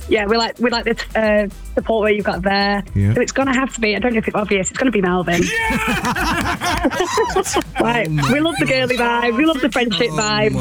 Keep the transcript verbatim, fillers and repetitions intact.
Yeah, we like we like this uh, support where you've got there. Yeah. So it's going to have to be, I don't know if it's obvious, it's going to be Melvin. Right, we love the girly vibe, we love the friendship vibe.